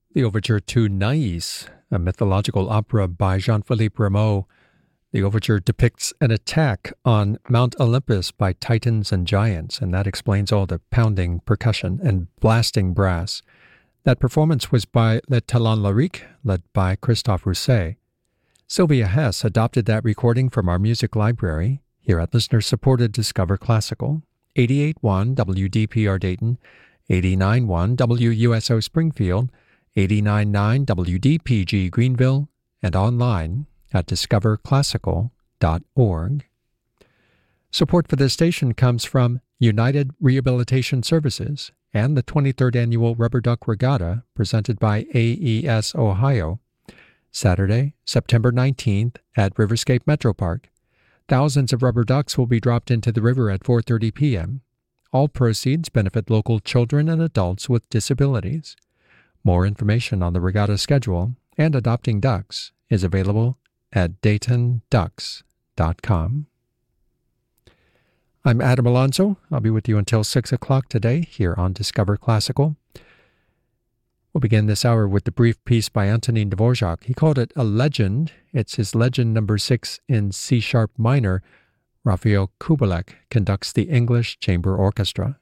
The overture to Nais, a mythological opera by Jean-Philippe Rameau. The overture depicts an attack on Mount Olympus by titans and giants, and that explains all the pounding percussion and blasting brass. That performance was by Les Talents Lyriques, led by Christophe Rousset. Sylvia Hess adopted that recording from our music library here at listener-supported Discover Classical, 88.1 WDPR Dayton, 89.1 WUSO Springfield, 89.9 WDPG Greenville, and online at discoverclassical.org. Support for this station comes from United Rehabilitation Services and the 23rd Annual Rubber Duck Regatta presented by AES Ohio. Saturday, September 19th at Riverscape Metro Park. Thousands of rubber ducks will be dropped into the river at 4:30 p.m. All proceeds benefit local children and adults with disabilities. More information on the regatta schedule and adopting ducks is available at DaytonDucks.com. I'm Adam Alonso. I'll be with you until 6 o'clock today here on Discover Classical. We'll begin this hour with the brief piece by Antonin Dvorak. He called it a legend. It's his legend number 6 in C-sharp minor. Raphael Kubelik conducts the English Chamber Orchestra.